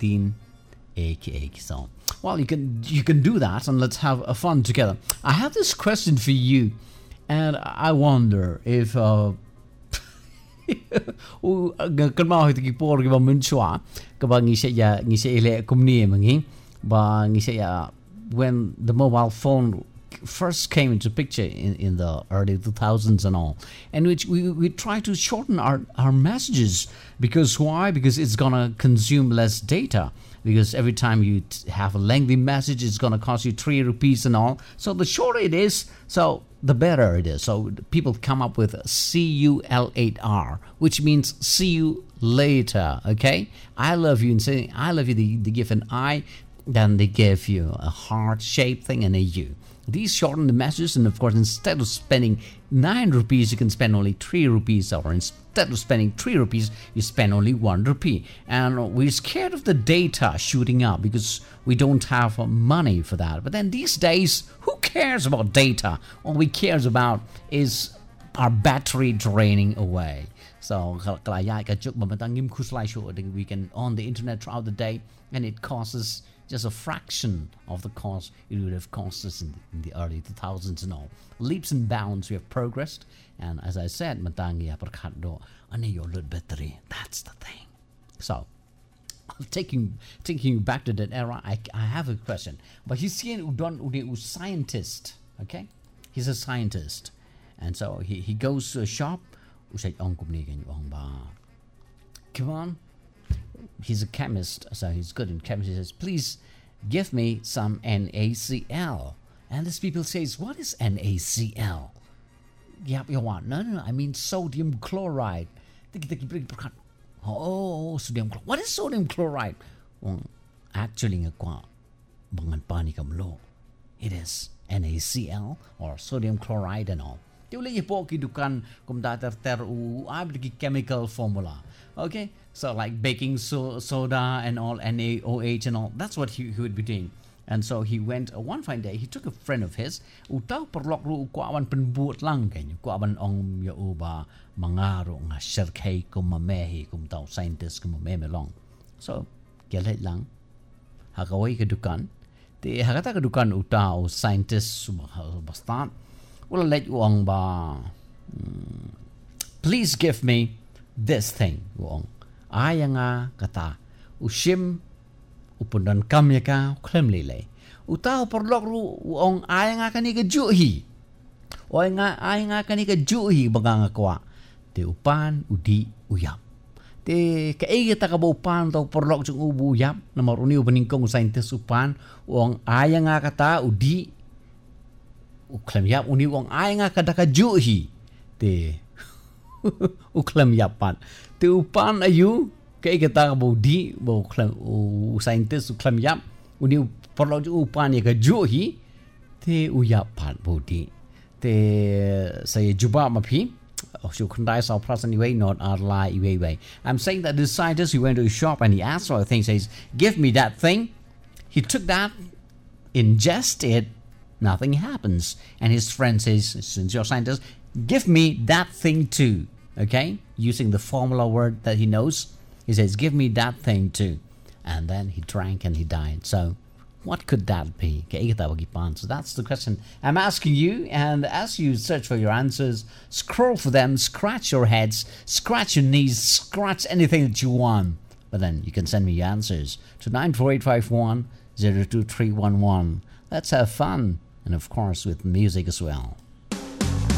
18 aka so. Well, you can do that, and let's have a fun together. I have this question for you, and I wonder if kan mau hiti por ki ba mun chua ka ba ngi se ile kumni mangi ba ngi se ya when the mobile phone first came into picture in the early 2000s and all, and which we try to shorten our messages. Because why? Because it's gonna consume less data, because every time you have a lengthy message, it's gonna cost you 3 rupees and all. So the shorter it is, so the better it is. So people come up with CUL8R, which means see you later. Okay, I love you, and saying I love you, they give an I, then they give you a heart-shaped thing and a U. These shorten the messages, and of course, instead of spending 9 rupees, you can spend only 3 rupees, or instead of spending 3 rupees, you spend only 1 rupee. And we're scared of the data shooting up because we don't have money for that. But then these days, who cares about data? All we cares about is our battery draining away. So we can on the internet throughout the day, and it costs just a fraction of the cost it would have cost us in the early 2000s and all. Leaps and bounds we have progressed, and as I said, battery. That's the thing. So, taking you back to that era, I have a question. But he's a scientist, okay? He's a scientist, and so he goes to a shop. Come on. He's a chemist, so he's good in chemistry. He says, please give me some NaCl. And these people says, what is NaCl? No, I mean sodium chloride. Oh, sodium chloride. What is sodium chloride? Actually, it is NaCl or sodium chloride and all. Chemical formula. Okay? So like baking soda and all, NaOH and all, that's what he would be doing. And so he went one fine day, he took a friend of his, utaw perlok ru kuawan penbuat lang kanyo, kuawan ong ya uba mangaro nga sherkay kumamehi kumtaw scientist kumameme long. So, galit lang, hakaway ka dukan, di hakata ka dukan utaw scientist basta, wala let uang ba, please give me this thing, uang. Aya nga kata ushim upundan kamya ka klemlile utaw perlok ru ong aya nga kani ka juhi o nga aya nga kani ka juhi baga nga kwa te upan udi uyap te kaigi ta ka upan taw perlok jung ubu uyap na maruni ubaning kong scientist upan ong aya nga kata udi uklem yap uni ong aya nga kada ka juhi te uklem yapan te upan ayu kay kita bo di bo scientist uklem yap uni perlo upan ya ka juhi te uyapan bo di te saya juba mapi so kandai saw plus anyway not lie way. I'm saying that this scientist, he went to a shop and he asked for a thing, says give me that thing. He took that, ingest it, nothing happens, and his friend says, since you're a scientist, give me that thing too. Okay, using the formula word that he knows, he says, give me that thing too. And then he drank and he died. So what could that be? So that's the question I'm asking you. And as you search for your answers, scroll for them, scratch your heads, scratch your knees, scratch anything that you want. But then you can send me your answers to 94851 02311. Let's have fun. And of course with music as well.